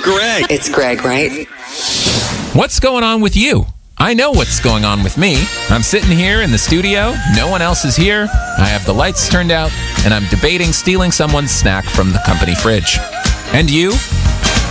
Greg. It's Greg, right? What's going on with you? I know what's going on with me. I'm sitting here in the studio. No one else is here. I have the lights turned out, and I'm debating stealing someone's snack from the company fridge. And you?